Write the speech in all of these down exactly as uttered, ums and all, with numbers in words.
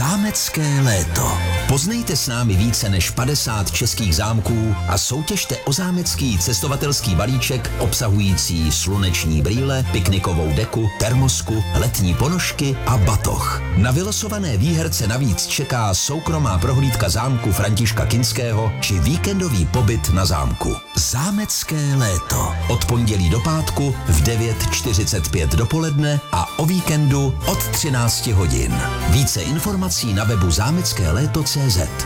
Zámecké léto. Poznejte s námi více než padesát českých zámků a soutěžte o zámecký cestovatelský balíček obsahující sluneční brýle, piknikovou deku, termosku, letní ponožky a batoh. Na vylosované výherce navíc čeká soukromá prohlídka zámku Františka Kinského či víkendový pobyt na zámku. Zámecké léto. Od pondělí do pátku v devět čtyřicet pět dopoledne a o víkendu od třinácti hodin. Více informací na webu zámecké léto tečka cé zet.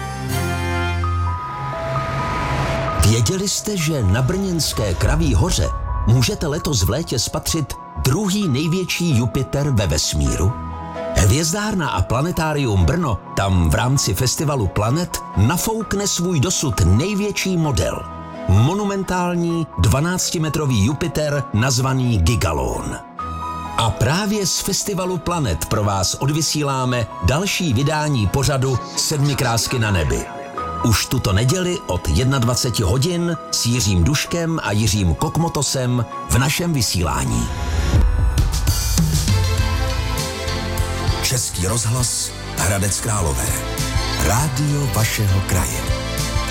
Věděli jste, že na brněnské Kraví hoře můžete letos v létě spatřit druhý největší Jupiter ve vesmíru? Hvězdárna a planetárium Brno tam v rámci festivalu Planet nafoukne svůj dosud největší model. Monumentální dvanáctimetrový Jupiter nazvaný Gigalon. A právě z festivalu Planet pro vás odvysíláme další vydání pořadu Sedmi krásky na nebi. Už tuto neděli od dvacet jedna hodin s Jiřím Duškem a Jiřím Kokmotosem v našem vysílání. Český rozhlas Hradec Králové. Rádio vašeho kraje.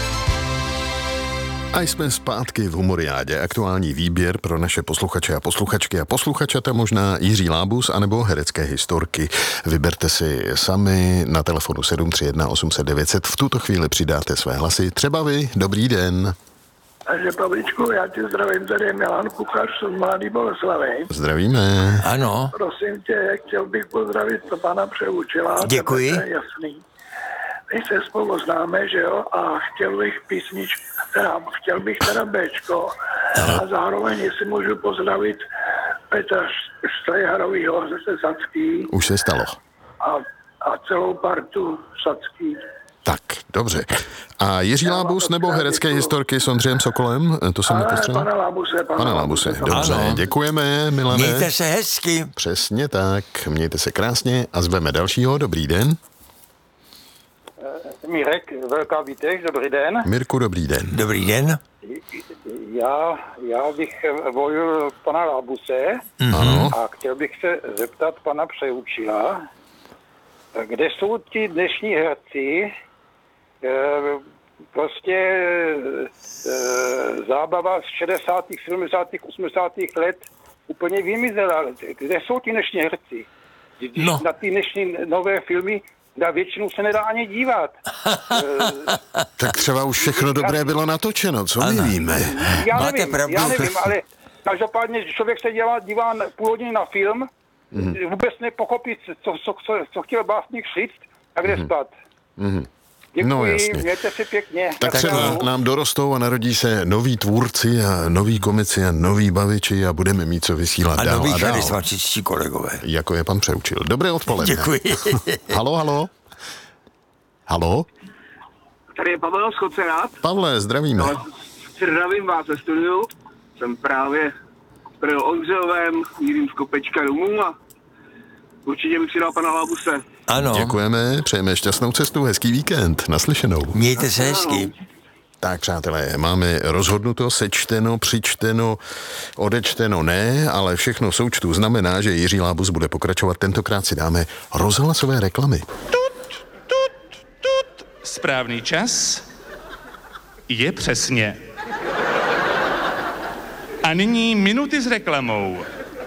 A jsme zpátky v Humoriádě. Aktuální výběr pro naše posluchače a posluchačky a posluchačata možná Jiří Lábus anebo herecké historky. Vyberte si sami na telefonu sedm tři jedna osm set devět set. V tuto chvíli přidáte své hlasy. Třeba vy. Dobrý den. Takže Pavličku, já tě zdravím, tady je Milan Kuchař z Mladý Boleslavi. Zdravíme. Ano. Prosím tě, chtěl bych pozdravit pana Přeučila. Děkuji. To je jasný. My se spolu známe, že jo, a chtěl bych písničku, teda, chtěl bych teda Béčko a zároveň, jestli můžu pozdravit Petra Štrejharovýho ze Sacký. Už se stalo. A, a celou partu Sacký. Tak, dobře. A Jiří Lábus nebo herecké děkuju. Historky s Ondřejem Sokolem? To jsem nepostřeboval. Pane Lábuse, pane, pane Lábuse. Dobře, ano. Děkujeme, Milane. Mějte se hezky. Přesně tak, mějte se krásně a zveme dalšího. Dobrý den. Mirek, Velká Vítež, dobrý den. Mirku, dobrý den. Dobrý den. Já, já bych volil pana Lábuse Ano. a chtěl bych se zeptat pana Přeučila, kde jsou ti dnešní herci, prostě zábava z šedesátých, sedmdesátých, osmdesátých let úplně vymizela. Kde jsou ti dnešní herci? Když No. na ty dnešní nové filmy na většinu se nedá ani dívat. Tak třeba už všechno dobré bylo natočeno, co my víme? Já Máte nevím, pravdu. já nevím, ale každopádně člověk se dělá, dívá půl hodiny na film, mm. vůbec nepochopí, co, co, co, co chtěl básník říct a kde mm. spát. Mm. Děkuji, No, jasně. mějte si pěkně. Tak třeba nám dorostou a narodí se noví tvůrci a noví komici a noví baviči a budeme mít co vysílat A dál noví a dál. charismatičtí kolegové. Jako je pan Přeučil. Dobré odpoledne. Děkuji. Halo, halo. Halo? Tady je Pavel z Chocerát. Pavle, zdravíme. No, zdravím vás ve studiu. Jsem právě byl Ondřejovém, mířím z Kopečka domů a určitě bych si dal pana Lábuse. Ano. Děkujeme, přejeme šťastnou cestu, hezký víkend, naslyšenou. Mějte se hezky. Tak, přátelé, máme rozhodnuto, sečteno, přičteno, odečteno ne, ale všechno v součtu znamená, že Jiří Lábus bude pokračovat. Tentokrát si dáme rozhlasové reklamy. Tut, tut, tut. Správný čas je přesně. A nyní minuty s reklamou.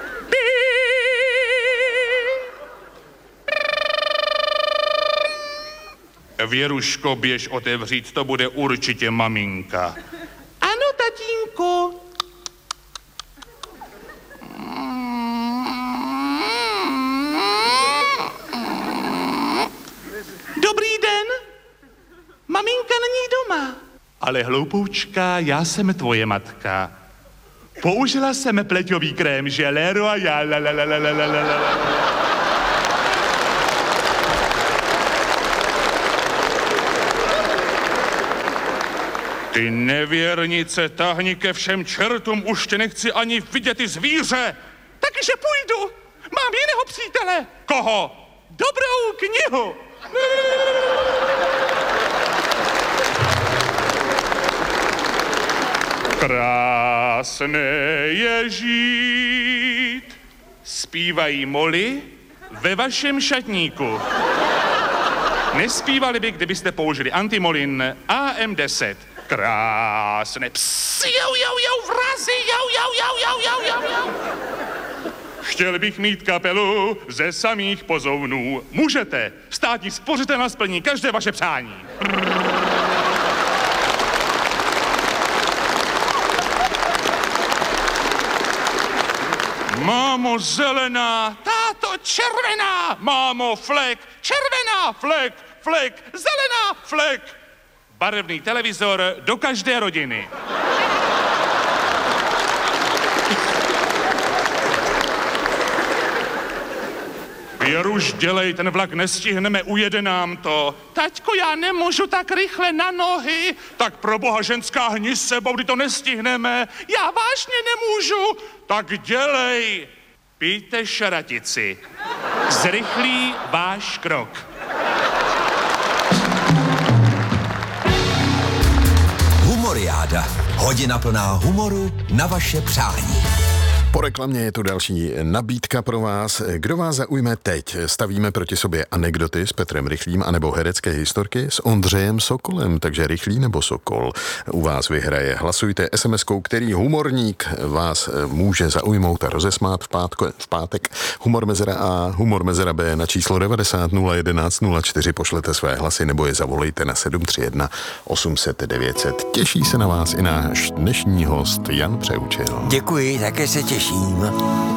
Věruško, běž otevřít, to bude určitě maminka. Ano, tatínku. Dobrý den. Maminka není doma. Ale hloupoučka, já jsem tvoje matka. Použila jsem pleťový krém želero a já la la la la la la la la. Ty nevěrnice, tahni ke všem čertům, už tě nechci ani vidět, ty zvíře. Takže půjdu. Mám jiného přítele. Koho? Dobrou knihu. Krásné je žít, zpívají moly ve vašem šatníku. Nespívali by, kdybyste použili antimolin A M deset. Krásné. Ps, jau, jau, jau, vrazy, jau, jau, jau, jau, jau, jau, jau. Chtěl bych mít kapelu ze samých pozounů. Můžete. Státní spořitelna splní každé vaše přání. Mámo zelená, táto červená, mámo flek, červená flek, flek, zelená flek. Barevný televizor do každé rodiny. Věruš, dělej, ten vlak nestihneme, ujede nám to. Taťko, já nemůžu tak rychle na nohy. Tak pro boha, ženská, hni s sebou, kdy to nestihneme. Já vážně nemůžu. Tak dělej. Pijte šaratici. Zrychlí váš krok. Humoriáda. Hodina plná humoru na vaše přání. Po reklamě je tu další nabídka pro vás. Kdo vás zaujme teď? Stavíme proti sobě anekdoty s Petrem Rychlým anebo herecké historky s Ondřejem Sokolem. Takže Rychlý nebo Sokol u vás vyhraje. Hlasujte es em eskou, který humorník vás může zaujmout a rozesmát v, pátko, v pátek. Humor Mezera A, Humor Mezera B na číslo devadesát nula jedenáct nula čtyři pošlete své hlasy nebo je zavolejte na sedm tři jedna osm set devět set. Těší se na vás i náš dnešní host Jan Přeučil. Děkuji, také se těším.